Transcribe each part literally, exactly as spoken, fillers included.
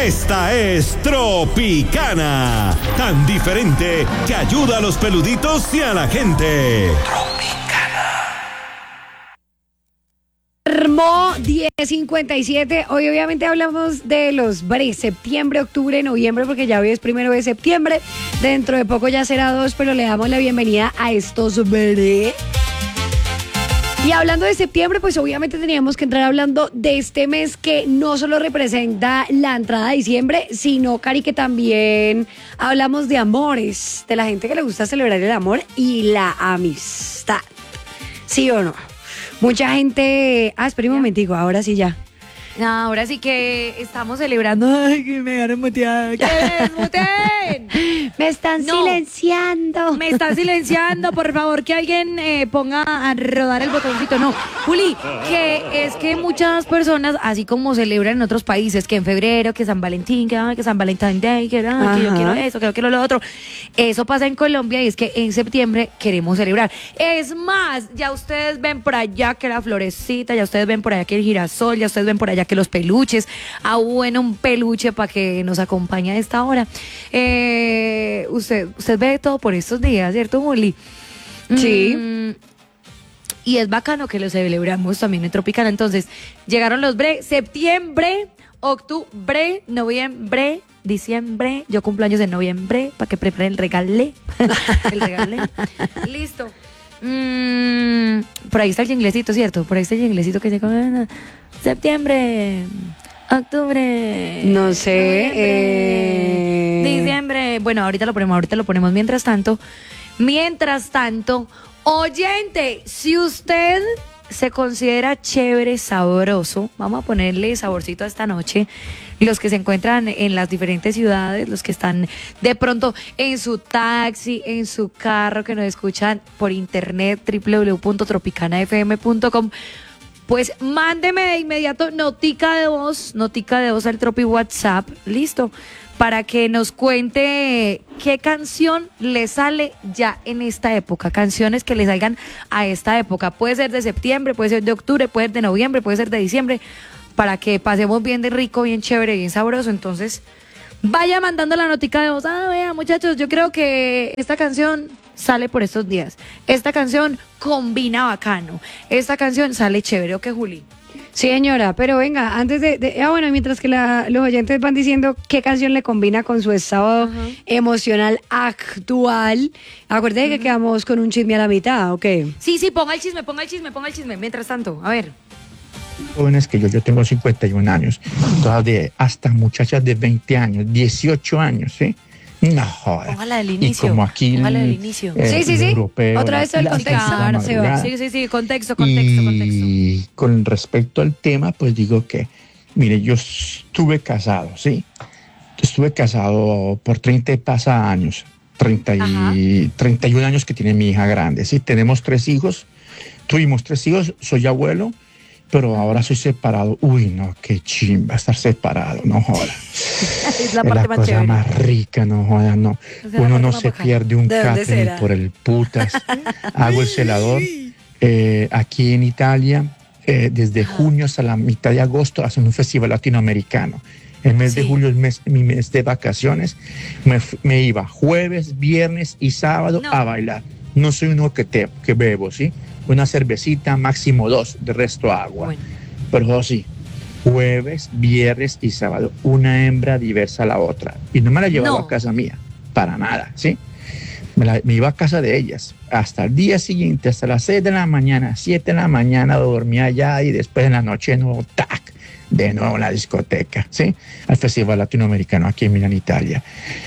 Esta es Tropicana, tan diferente que ayuda a los peluditos y a la gente. Mo diez cincuenta y siete. Hoy obviamente hablamos de los bre, septiembre, octubre, noviembre, porque ya hoy es primero de septiembre. Dentro de poco ya será dos, pero le damos la bienvenida a estos bre. Y hablando de septiembre, pues obviamente teníamos que entrar hablando de este mes que no solo representa la entrada a diciembre, sino, Cari, que también hablamos de amores, de la gente que le gusta celebrar el amor y la amistad. ¿Sí o no? Mucha gente... Ah, espera un momentico, ahora sí ya. No, ahora sí que estamos celebrando. Ay, que me dejaron muteada. ¿Qué es, muten? Me están No. silenciando. Me están silenciando, por favor, que alguien eh, ponga a rodar el botoncito. No, Juli, que es que muchas personas, así como celebran en otros países, que en febrero, que San Valentín, que, ay, que San Valentine Day, que, ay, que yo quiero eso, que yo quiero lo otro. Eso pasa en Colombia y es que en septiembre queremos celebrar. Es más, ya ustedes ven por allá que la florecita, ya ustedes ven por allá que el girasol, ya ustedes ven por allá que los peluches. Ah, bueno, un peluche para que nos acompañe a esta hora. Eh, usted, usted ve todo por estos días, ¿cierto, Juli? Sí. Mm, y es bacano que lo celebramos también en Tropicana. Entonces, llegaron los bre, septiembre, octubre, noviembre, diciembre. Yo cumplo años en noviembre para que preparen el regale. El regale. Listo. Mm, por ahí está el inglesito, ¿cierto? Por ahí está el inglesito que llegó. Septiembre, octubre. No sé. Noviembre, Eh... Diciembre. Bueno, ahorita lo ponemos, ahorita lo ponemos. Mientras tanto, mientras tanto, oyente, si usted se considera chévere, sabroso, vamos a ponerle saborcito a esta noche. Los que se encuentran en las diferentes ciudades, los que están de pronto en su taxi, en su carro, que nos escuchan por internet, doble u doble u doble u punto tropicana f m punto com, pues mándeme de inmediato notica de voz, notica de voz al Tropi WhatsApp, listo, para que nos cuente qué canción le sale ya en esta época, canciones que le salgan a esta época. Puede ser de septiembre, puede ser de octubre, puede ser de noviembre, puede ser de diciembre, para que pasemos bien de rico, bien chévere, bien sabroso. Entonces, vaya mandando la notica de voz. Ah, vea, muchachos, yo creo que esta canción sale por estos días. Esta canción combina bacano. Esta canción sale chévere, ¿o qué, Juli? Sí, señora, pero venga, antes de... de ah, bueno, mientras que la, los oyentes van diciendo qué canción le combina con su estado Ajá. emocional actual, acuérdate uh-huh. que quedamos con un chisme a la mitad, ¿ok? Sí, sí, ponga el chisme, ponga el chisme, ponga el chisme. Mientras tanto, a ver. Jóvenes que yo, yo tengo cincuenta y un años, todas de, hasta muchachas de veinte años, dieciocho años, ¿sí? No joda. Póngala del inicio. Y como aquí Póngala el, del inicio. eh, Sí, sí, sí. europeo, Otra vez el la- contexto. la Claro, se va. madrugada. Sí, sí, sí, contexto, contexto, contexto. Y con respecto al tema, pues digo que, mire, yo estuve casado, ¿sí? Estuve casado por treinta y pasa años, treinta y, treinta y un años que tiene mi hija grande, ¿sí? Tenemos tres hijos, tuvimos tres hijos, soy abuelo, pero ahora soy separado. Uy, no, qué chimba estar separado, no joda. Es la Es parte la más cosa chévere. más rica, no joda, no. Es la Uno parte no más se bacana. pierde un ¿De dónde catering será? por el putas. Hago el celador eh, aquí en Italia, eh, desde junio hasta la mitad de agosto hacen un festival latinoamericano. El mes Sí. de julio es mes- mi mes de vacaciones. Me, f- me iba jueves, viernes y sábado No. a bailar. No soy uno que, te, que bebo, ¿sí? Una cervecita, máximo dos, de resto agua. Bueno. Pero sí, jueves, viernes y sábado, una hembra diversa a la otra. Y no me la llevaba No. a casa mía, para nada, ¿sí? Me, la- me iba a casa de ellas. Hasta el día siguiente, hasta las seis de la mañana, siete de la mañana, dormía allá y después en la noche, de nuevo, tac, de nuevo a la discoteca, ¿sí? Al Festival Latinoamericano aquí en Milán, Italia.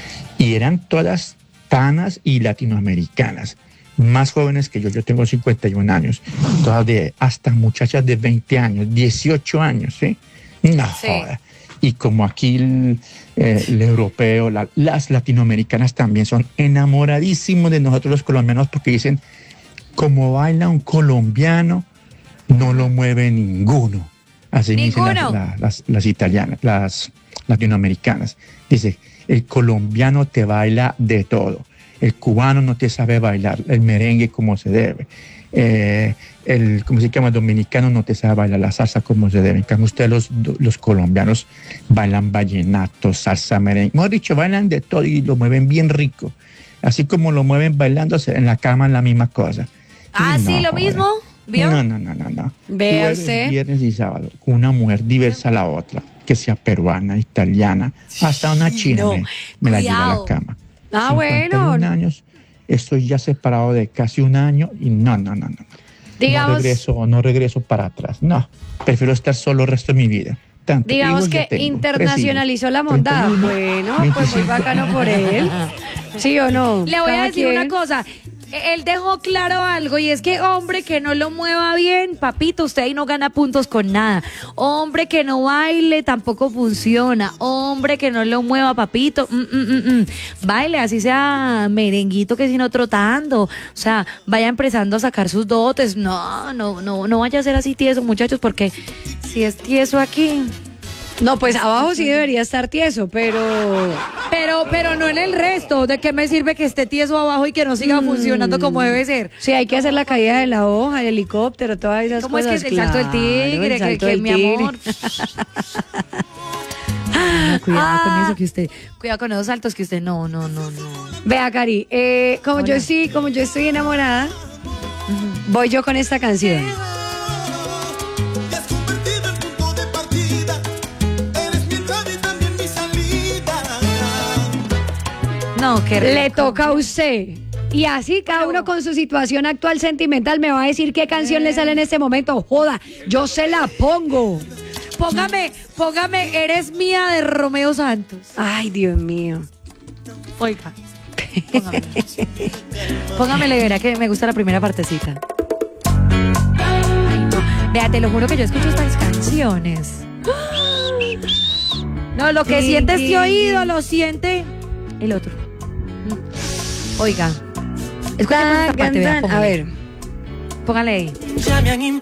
Y eran todas tanas y latinoamericanas, más jóvenes que yo, yo tengo cincuenta y un años, todas de, hasta muchachas de veinte años, dieciocho años, ¿sí? No Sí. joda. Y como aquí el, eh, el europeo, la- las latinoamericanas también son enamoradísimos de nosotros los colombianos porque dicen, como baila un colombiano, no lo mueve ninguno. Así me dicen las, Ninguno. la- las, las italianas, las latinoamericanas. Dice, el colombiano te baila de todo. El cubano no te sabe bailar el merengue como se debe. eh, el, ¿cómo se llama? Dominicano no te sabe bailar la salsa como se debe. En cambio, ustedes los, los colombianos bailan vallenato, salsa, merengue. Mejor dicho, bailan de todo y lo mueven bien rico. Así como lo mueven bailando en la cama, en la misma cosa. Ah, Y sí, no, lo joder. mismo. ¿Vio? No, no, no, no, no. Vea Jueves, usted. Viernes y sábado, con una mujer diversa a la otra, que sea peruana, italiana, hasta una china No, me, me la lleva a cuidado. la cama. Ah, cincuenta y un bueno. años, estoy ya separado de casi un año y no, no, no, no. No Digamos, regreso, no regreso para atrás. No, prefiero estar solo el resto de mi vida. Tanto digamos hijos ya que tengo, internacionalizó la tres hijos, mondada. treinta y uno, Bueno, pues muy veinticinco. bacano por él. ¿Sí o no? Le voy a Cada decir quien. una cosa. Él dejó claro algo y es que hombre que no lo mueva bien, papito, usted ahí no gana puntos con nada. Hombre que no baile tampoco funciona. Hombre que no lo mueva, papito, mm, mm, mm, mm. baile, así sea merenguito que sino trotando. O sea, vaya empezando a sacar sus dotes. No, no, no, no vaya a ser así tieso, muchachos, porque si es tieso aquí. No, pues abajo sí debería estar tieso, pero... Pero, pero no en el resto. ¿De qué me sirve que esté tieso abajo y que no siga funcionando como debe ser? Sí, hay que hacer la caída de la hoja, el helicóptero, todas esas ¿Cómo es cosas. que es el salto del Claro, tigre? el Que, salto que del mi tigre. amor. Ah, cuidado con Ah. eso que usted, cuidado con esos saltos que usted, no, no, no, no. Vea, Cari, eh, como yo Hola. estoy, como yo estoy enamorada, voy yo con esta canción. Te has convertido en punto de partida. Eres mi entrada y también mi salida. No, que Le toca a usted. Y así cada uno con su situación actual sentimental me va a decir qué canción le sale en este momento. Joda, yo se la pongo. Póngame, póngame, eres mía de Romeo Santos. Ay, Dios mío. Oiga. Póngame. Póngamele, verá que me gusta la primera partecita. Ay, no. Vea, te lo juro que yo escucho estas canciones. No, lo que Sí, siente sí, este oído, sí. lo siente el otro. Oiga. Escucha esta parte, vea, A póngale. ver. Póngale ahí. Ya me han